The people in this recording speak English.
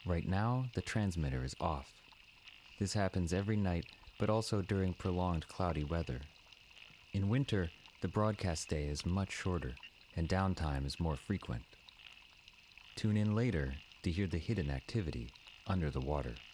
Right now, the transmitter is off. This happens every night, but also during prolonged cloudy weather. In winter, the broadcast day is much shorter, and downtime is more frequent. Tune in later to hear the hidden activity under the water.